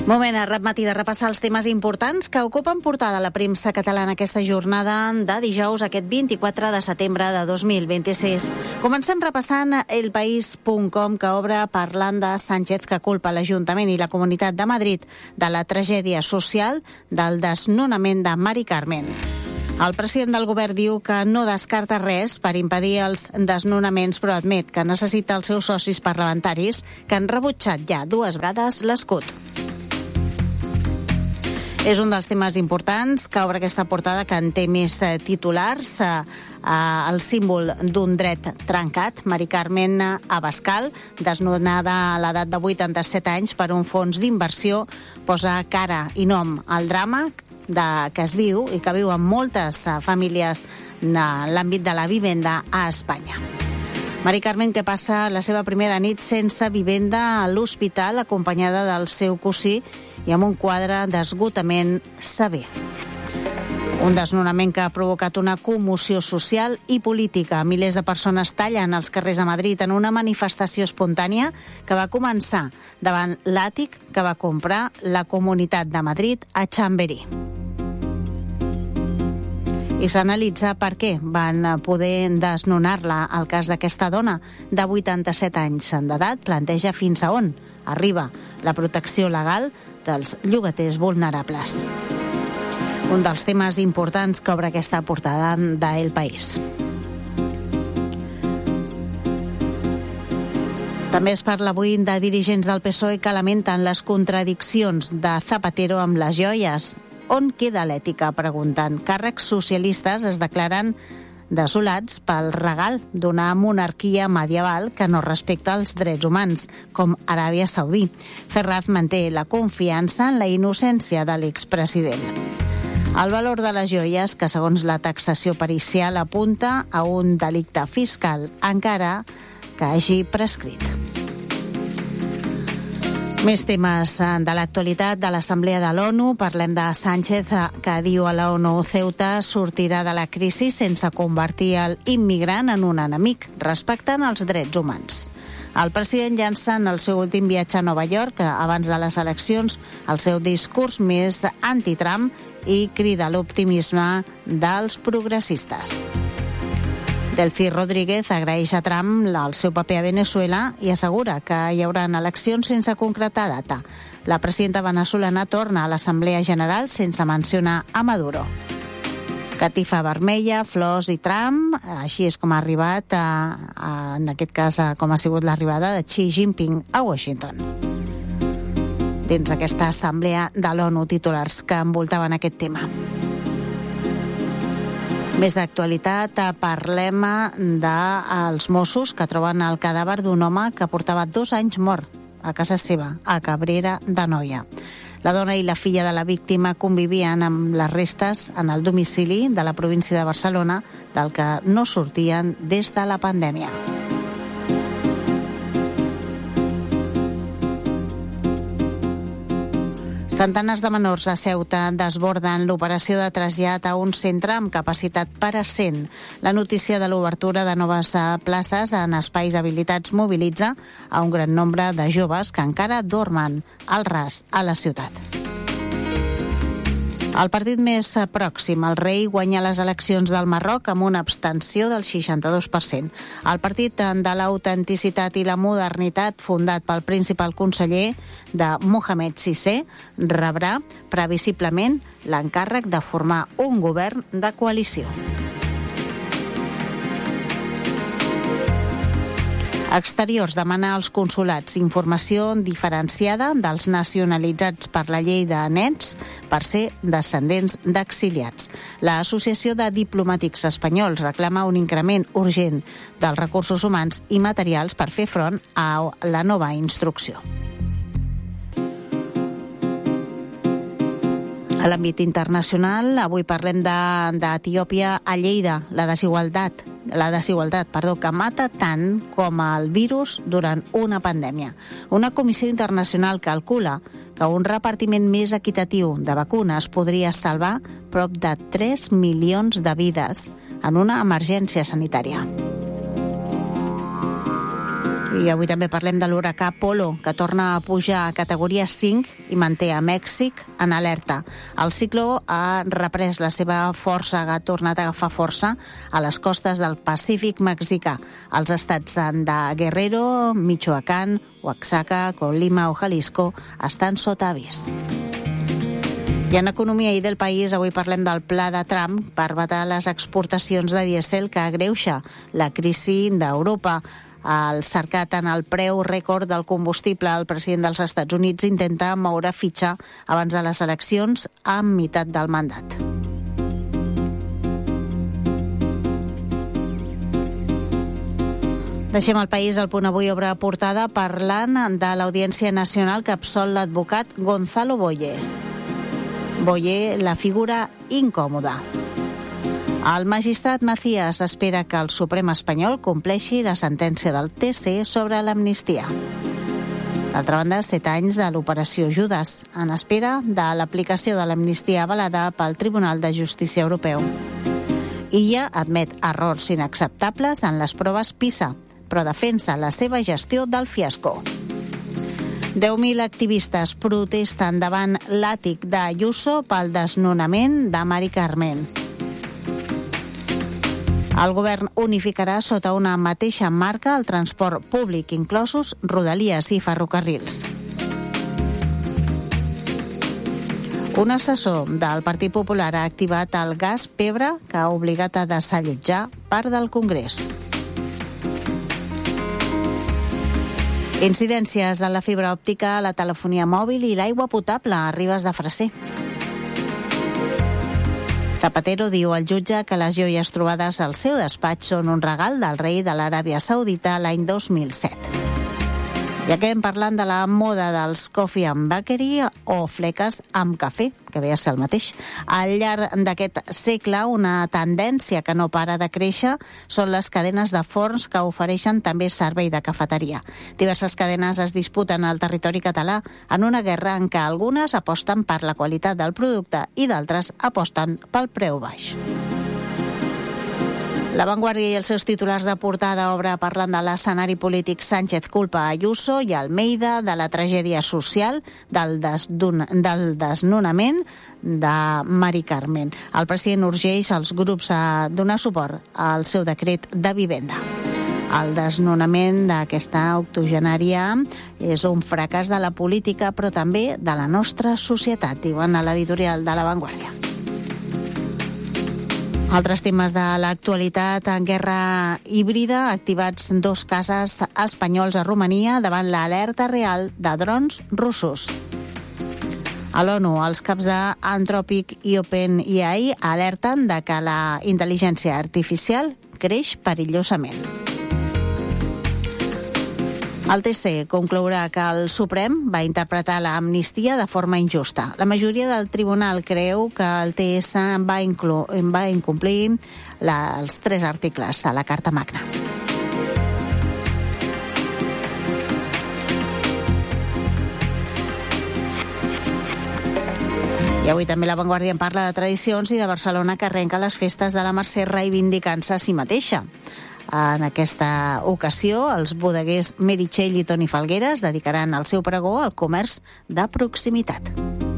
Moment a matí de repassar els temes importants que ocupen portada la premsa catalana aquesta jornada de dijous, aquest 24 de setembre de 2026. Comencem repassant elpaís.com, que obre parlant de Sánchez, que culpa l'Ajuntament i la Comunitat de Madrid de la tragèdia social del desnonament de Mari Carmen. El president del govern diu que no descarta res per impedir els desnonaments, però admet que necessita els seus socis parlamentaris, que han rebutjat ja 2 vegades l'escut. És un dels temes importants que obre aquesta portada, que en té més titulars. El símbol d'un dret trencat, Mari Carmen Abascal, desnonada a l'edat de 87 anys per un fons d'inversió, posa cara i nom al drama que es viu i que viuen moltes famílies en l'àmbit de la vivenda a Espanya. Mari Carmen, que passa la seva primera nit sense vivenda a l'hospital, acompanyada del seu cosí i amb un quadre d'esgotament sever. Un desnonament que ha provocat una commoció social i política. Milers de persones tallen als carrers de Madrid en una manifestació espontània que va començar davant l'àtic que va comprar la Comunitat de Madrid a Chamberí. I s'analitza per què van poder desnonar-la. El cas d'aquesta dona de 87 anys d'edat planteja fins a on arriba la protecció legal dels llogaters vulnerables. Un dels temes importants que obre aquesta portada d'El País. També es parla avui de dirigents del PSOE que lamenten les contradiccions de Zapatero amb les joies. On queda l'ètica? Pregunten. Càrrecs socialistes es declaren desolats pel regal d'una monarquia medieval que no respecta els drets humans, com Aràbia Saudí. Ferraz manté la confiança en la innocència de l'expresident. El valor de les joies, que segons la taxació pericial apunta a un delicte fiscal, encara que hagi prescrit. Més temes de l'actualitat de l'Assemblea de l'ONU. Parlem de Sánchez, que diu a l'ONU Ceuta sortirà de la crisi sense convertir l'immigrant en un enemic, respectant els drets humans. El president llança en el seu últim viatge a Nova York, abans de les eleccions, el seu discurs més anti-Trump i crida l'optimisme dels progressistes. Delcy Rodríguez agraeix a Trump el seu paper a Venezuela i assegura que hi haurà eleccions sense concretar data. La presidenta venezolana torna a l'Assemblea General sense mencionar a Maduro. Catifa vermella, flors i Trump, així és com ha arribat, en aquest cas, com ha sigut l'arribada de Xi Jinping a Washington. Dins aquesta assemblea de l'ONU, titulars que envoltaven aquest tema. Més actualitat, parlem dels Mossos que troben el cadàver d'un home que portava 2 anys mort a casa seva, a Cabrera d'Anoia. La dona i la filla de la víctima convivien amb les restes en el domicili de la província de Barcelona, del que no sortien des de la pandèmia. Centenars de menors a Ceuta desborden l'operació de trasllat a un centre amb capacitat per a 100. La notícia de l'obertura de noves places en espais habilitats mobilitza a un gran nombre de joves que encara dormen al ras a la ciutat. El partit més pròxim, el rei, guanya les eleccions del Marroc amb una abstenció del 62%. El partit de l'autenticitat i la modernitat, fundat pel principal conseller de Mohamed VI, rebrà previsiblement l'encàrrec de formar un govern de coalició. Exteriors demana als consulats informació diferenciada dels nacionalitzats per la llei de nens per ser descendents d'exiliats. L'Associació de Diplomàtics Espanyols reclama un increment urgent dels recursos humans i materials per fer front a la nova instrucció. A l'àmbit internacional, avui parlem d'Etiòpia a Lleida, la desigualtat que mata tant com el virus durant una pandèmia. Una comissió internacional calcula que un repartiment més equitatiu de vacunes podria salvar prop de 3 milions de vides en una emergència sanitària. I avui també parlem de l'huracà Polo, que torna a pujar a categoria 5 i manté a Mèxic en alerta. El cicló ha reprès la seva força, ha tornat a agafar força a les costes del Pacífic mexicà. Els estats de Guerrero, Michoacán, Oaxaca, Colima o Jalisco estan sota avís. I en economia i del país, avui parlem del pla de Trump per vetar les exportacions de dièsel que agreuja la crisi d'Europa. Al cercar tant el preu rècord del combustible, el president dels Estats Units intenta moure fitxa abans de les eleccions a meitat del mandat. Deixem el país. El Punt Avui obre portada parlant de l'Audiència Nacional que absol l'advocat Gonzalo Boye. Boye, la figura incòmoda. El magistrat Macías espera que el Suprem espanyol compleixi la sentència del TC sobre l'amnistia. D'altra banda, 7 anys de l'operació Judes, en espera de l'aplicació de l'amnistia avalada pel Tribunal de Justícia Europeu. Illa admet errors inacceptables en les proves PISA, però defensa la seva gestió del fiasco. 10.000 activistes protesten davant l'àtic d'Ayuso pel desnonament de Mari Carmen. El govern unificarà sota una mateixa marca el transport públic, inclosos rodalies i ferrocarrils. Un assessor del Partit Popular ha activat el gas pebre que ha obligat a desallotjar part del Congrés. Incidències a la fibra òptica, la telefonia mòbil i l'aigua potable a Ribes de Freser. Zapatero diu al jutge que les joies trobades al seu despatx són un regal del rei de l'Aràbia Saudita l'any 2007. I acabem parlant de la moda dels coffee and bakery o fleques amb cafè, que ve a ser el mateix. Al llarg d'aquest segle, una tendència que no para de créixer són les cadenes de forns que ofereixen també servei de cafeteria. Diverses cadenes es disputen al territori català en una guerra en què algunes aposten per la qualitat del producte i d'altres aposten pel preu baix. La Vanguardia i els seus titulars de portada obre parlant de l'escenari polític. Sánchez culpa a Ayuso i Almeida de la tragèdia social del desnonament de Mari Carmen. El president urgeix els grups a donar suport al seu decret de vivenda. El desnonament d'aquesta octogenària és un fracàs de la política, però també de la nostra societat, diuen a l'editorial de La Vanguardia. Altres temes de l'actualitat: en guerra híbrida, activats 2 casos espanyols a Romania davant l'alerta real de drons russos. A l'ONU, els caps d'Anthropic i OpenAI alerten de que la intel·ligència artificial creix perillosament. El TC conclourà que el Suprem va interpretar l'amnistia de forma injusta. La majoria del tribunal creu que el TS va incomplir els 3 articles a la Carta Magna. I avui també La Vanguardia en parla de tradicions i de Barcelona, que arrenca les festes de la Mercè reivindicant-se a si mateixa. En aquesta ocasió, els bodeguers Meritxell i Toni Falgueres dedicaran el seu pregó al comerç de proximitat.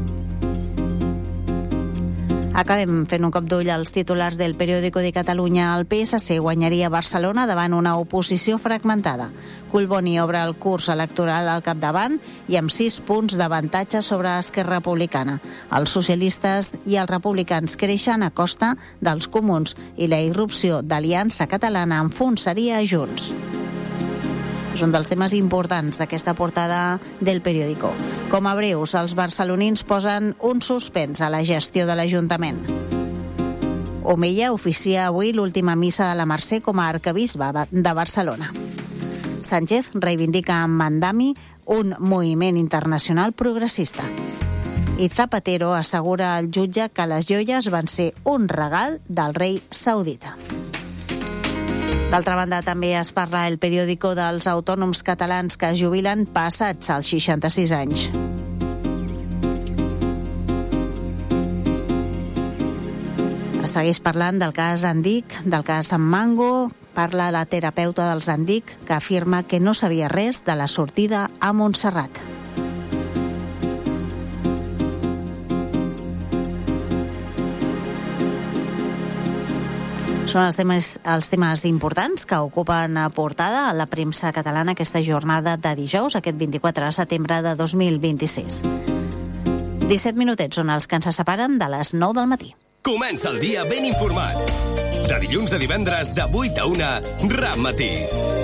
Acabem fent un cop d'ull als titulars del Periódico de Catalunya. El PSC guanyaria Barcelona davant una oposició fragmentada. Collboni obre el curs electoral al capdavant i amb 6 punts d'avantatge sobre Esquerra Republicana. Els socialistes i els republicans creixen a costa dels comuns i la irrupció d'Aliança Catalana enfonsaria Junts. És un dels temes importants d'aquesta portada del Periódico. Com a breus, els barcelonins posen un suspens a la gestió de l'Ajuntament. Omeia oficia avui l'última missa de la Mercè com a arquebisbe de Barcelona. Sánchez reivindica amb Mandami un moviment internacional progressista. I Zapatero assegura al jutge que les joies van ser un regal del rei saudita. D'altra banda, també es parla el Periódico dels autònoms catalans que es jubilen passats als 66 anys. segueix parlant del cas Andic, del cas Mango. Parla la terapeuta dels Andic, que afirma que no sabia res de la sortida a Montserrat. Són els temes importants que ocupen a portada a la premsa catalana aquesta jornada de dijous, aquest 24 de setembre de 2026. 17 minutets són els que ens separen de les 9 del matí. Comença el dia ben informat. De dilluns a divendres, de 8 a 1, RAP Matí.